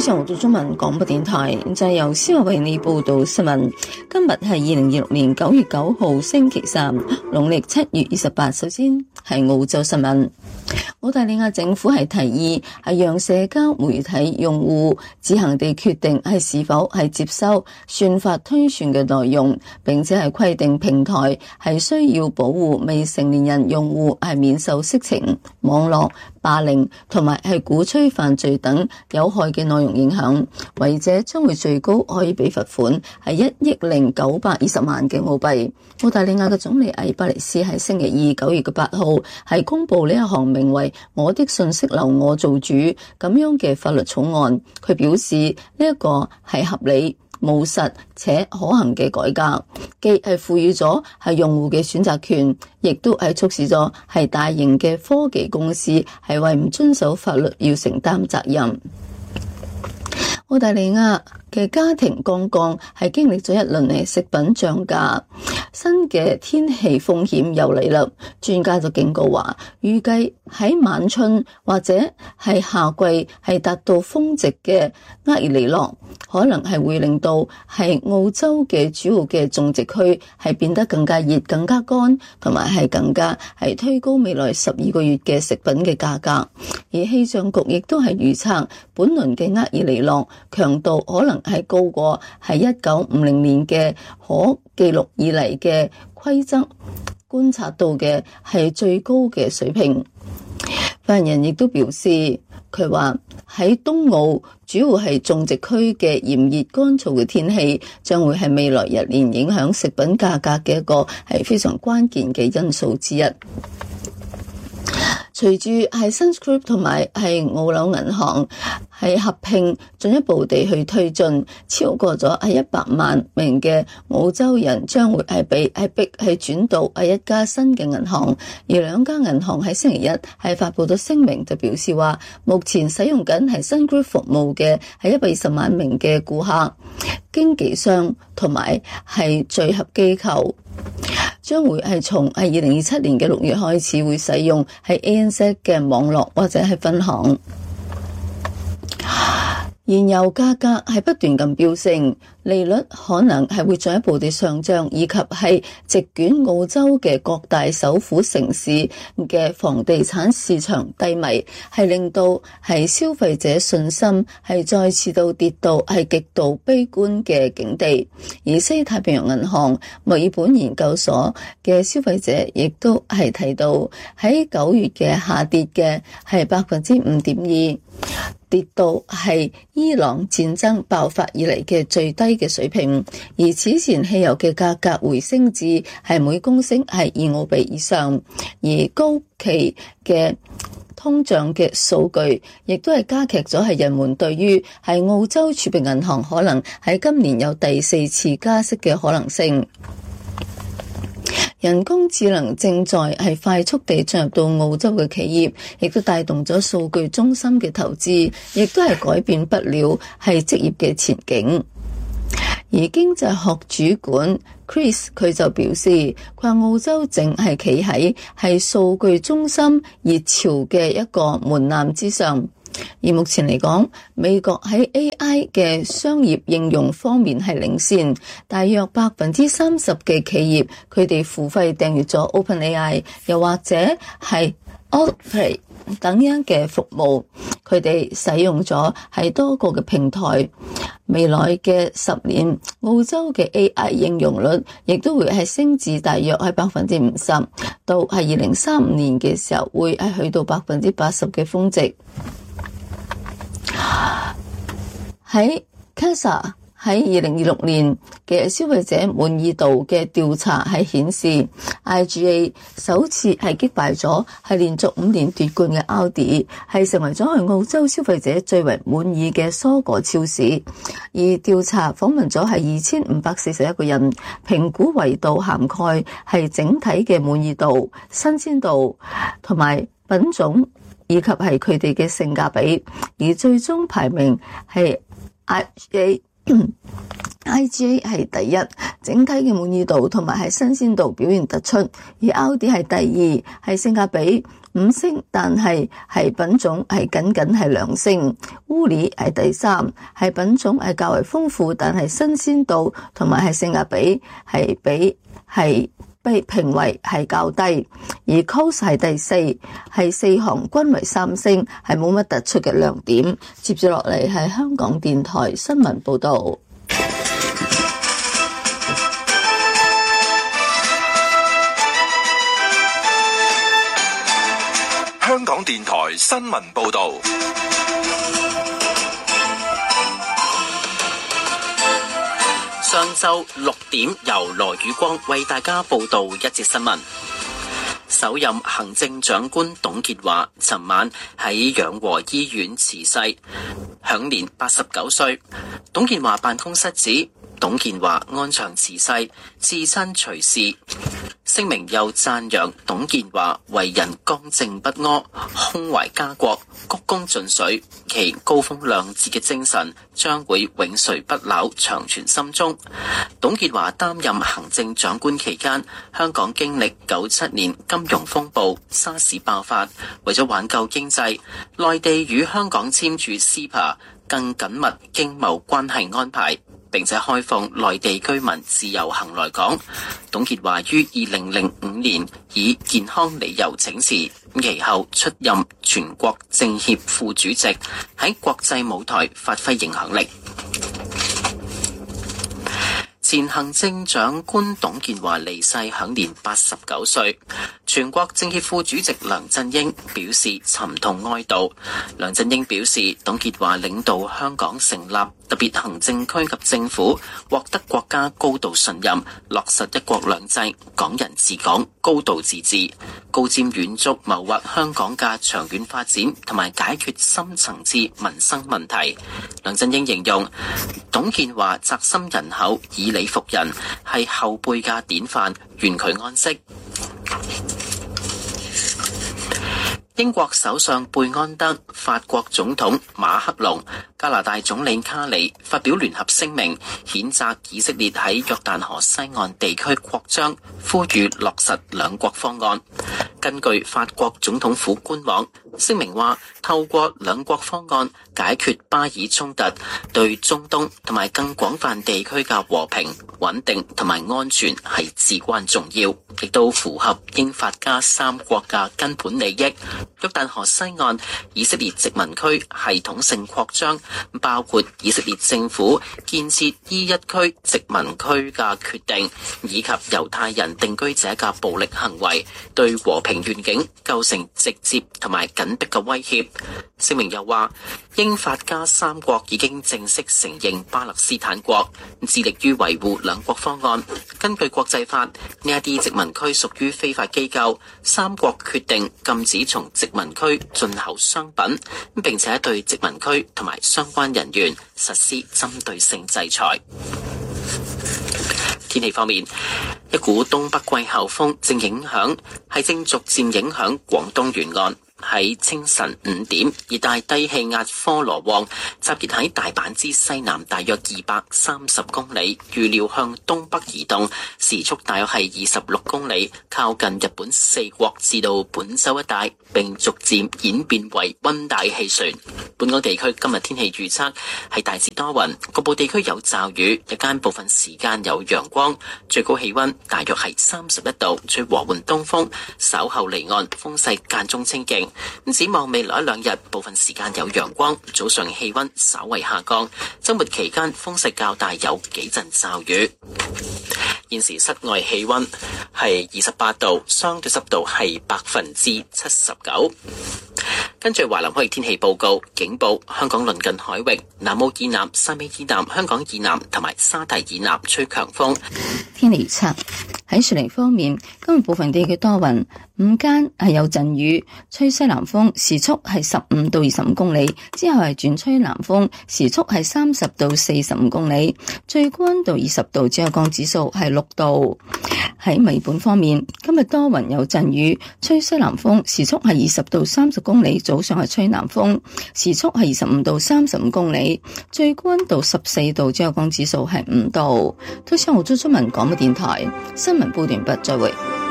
上澳洲中文廣播電台，就係由思華為你報道新聞。今日係2026年9月9號星期三，農曆7月28。首先係澳洲新聞。澳大利亞政府係提議係讓社交媒體用戶自行地決定係是否係接收算法推算嘅內容，並且係規定平台係需要保護未成年人用戶係免受色情、網絡霸凌同埋係鼓吹犯罪等有害嘅內容影響，違者將會最高可以被罰款係1億920萬嘅澳幣。澳大利亞嘅總理艾巴尼斯喺星期二9月8號係公布呢一項名為我的信息流我做主咁樣嘅法律草案。佢表示呢一個係合理、務實且可行嘅改革，既係賦予咗係用戶嘅選擇權，亦都係促使咗係大型嘅科技公司係為唔遵守法律要承擔責任。澳大利亞嘅家庭剛剛係經歷咗一輪嘅食品漲價，新嘅天氣風險又嚟啦。專家就警告話，預計喺晚春或者係夏季係達到峰值嘅厄爾尼諾，可能係會令到係澳洲嘅主要嘅種植區係變得更加熱、更加乾，同埋係更加係推高未來12個月嘅食品嘅價格。而氣象局亦都係預測，本輪嘅厄爾尼諾強度可能係高過係1950年嘅可記錄以嚟嘅規則觀察到嘅係最高嘅水平。發言人亦都表示，佢話喺東澳主要係種植區嘅炎熱乾燥嘅天氣，將會係未來1年影響食品價格嘅一個係非常關鍵嘅因素之一。隨住係 Suncorp Group 同埋係澳紐銀行係合併，進一步地去推進，超過咗係100萬名嘅澳洲人將會係被係逼係轉到係一家新嘅銀行。而兩家銀行喺星期一係發佈咗聲明，就表示話目前使用緊係 Suncorp Group 服務嘅係120萬名嘅顧客、經紀商同埋係聚合機構，將會係從係2027年嘅6月開始會使用係 ANZ 嘅網絡或者係分行。燃油價格係不斷咁飆升，利率可能係會進一步地上漲，以及係席捲澳洲嘅各大首府城市嘅房地產市場低迷，係令到係消費者信心係再次到跌到係極度悲觀嘅境地。而西太平洋銀行墨爾本研究所嘅消費者亦都係提到，喺9月嘅下跌嘅係5.2%。跌到係伊朗戰爭爆發以嚟嘅最低嘅水平，而此前汽油嘅價格回升至係每公升係2澳幣以上，而高企嘅通脹嘅數據亦都係加劇咗係人們對於係澳洲儲備銀行可能喺今年有第4次加息嘅可能性。人工智能正在係快速地進入到澳洲嘅企業，亦都帶動咗數據中心嘅投資，亦都係改變不了係職業嘅前景。而經濟學主管 Chris 佢就表示，佢話澳洲正係企喺係數據中心熱潮嘅一個門檻之上。而目前嚟講，美國喺 AI 嘅商業應用方面係領先，大約30%嘅企業佢哋付費訂閱咗 OpenAI， 又或者係 Outplay 等樣嘅服務，佢哋使用咗係多個嘅平台。未來嘅10年，澳洲嘅 AI 應用率亦都會係升至大約係50%，到係2035年嘅時候會係去到80%嘅峰值。喺 CASA 喺2026年嘅消費者滿意度嘅調查係顯示 IGA 首次係擊敗咗係連續5年奪冠嘅 Aldi， 係成為咗係澳洲消費者最為滿意嘅蔬果超市。而調查訪問咗係2541個人，評估維度涵蓋係整體嘅滿意度、新鮮度同埋品種，以及係佢哋嘅性價比，而最終排名係 IGA 係第一，整體嘅滿意度同埋係新鮮度表現突出，而 Aldi 係第二，係性價比 5星，但係品種係僅係2星。烏里係第3，係品種係較為豐富，但係新鮮度同埋係性價比被評為係較低。而 Coast 係第4，係4項均為3星，係冇乜突出嘅亮點。接住落嚟係香港電台新聞報道。 香港電台新聞報道。 上晝6點，由羅宇光為大家報道一節新聞。首任行政長官董建華尋晚喺養和醫院辭世，享年89歲。董建華辦公室指，董建華安詳辭世，至親隨侍。聲明又讚揚董建華為人剛正不阿，胸懷家國，鞠躬盡瘁，其高風亮節嘅精神將會永垂不朽，長存心中。董建華擔任行政長官期間，香港經歷97年金融風暴、沙士爆發，為咗挽救經濟，內地與香港簽署 CEPA 更緊密經貿關係安排，並且開放內地居民自由行來港。董建華於2005年以健康理由請辭，其後出任全國政協副主席，喺國際舞台發揮影響力。前行政長官董建華離世，享年89歲。全國政協副主席梁振英表示沉痛哀悼。梁振英表示，董建華領導香港成立特別行政區及政府，獲得國家高度信任，落實一國兩制、港人治港、高度自治，高瞻遠矚謀劃香港嘅長遠發展同埋解決深層次民生問題。梁振英形容董建華宅心仁厚、以理服人，係後輩嘅典範，願佢安息。英國首相貝安德、法國總統馬克龍、加拿大總理卡里發表聯合聲明，譴責以色列喺約旦河西岸地區擴張，呼籲落實兩國方案。根據法國總統府官網，聲明話透過兩國方案解決巴以衝突，對中東同埋更廣泛地區嘅和平、穩定同埋安全係至關重要，亦都符合英法加三國嘅根本利益。約旦河西岸以色列殖民區系統性擴張，包括以色列政府建設E1區殖民區嘅決定，以及猶太人定居者嘅暴力行為，對和平願景構成直接同埋緊迫嘅威脅。聲明又話，英法加三國已經正式承認巴勒斯坦國，致力於維護兩國方案。根據國際法，呢一啲殖民區屬於非法機構，三國決定禁止從殖民區進口商品，並且對殖民區同埋相關人員實施針對性制裁。天氣方面，一股東北季候風正逐漸影響廣東沿岸。喺清晨5點，熱帶低氣壓科羅旺集結喺大阪之西南大約230公里，預料向東北移動，時速大約係26公里，靠近日本四國至到本州一帶，並逐漸演變為溫帶氣旋。本港地區今日天氣預測係大致多雲，局部地區有驟雨，日間部分時間有陽光，最高氣溫大約係31度，吹和緩東風，稍後離岸風勢間中清勁。展望未來一兩日，部分時間有陽光，早上氣溫稍為下降，周末期間風勢較大，有幾陣驟雨。現時室外氣溫係28度，相對濕度係79%。跟住華南海域天氣報告，警報香港鄰近海域、南澳以南、汕尾以南、香港以南同埋沙堤以南吹強風。 天氣預測喺雪梨方面，今日部分地區多雲，午間係有陣雨，吹西南風，時速係15到25公里，之後係轉吹南風，時速係30到45公里，最高溫度20度，最高降指數係6度。喺墨爾本方面，今日多雲有陣雨，吹西南風，時速係20到30公里，早上係吹南風，時速係25到35公里，最高溫度14度，最高降指數係5度。都市澳洲中文廣播電台新聞報道完畢，再會。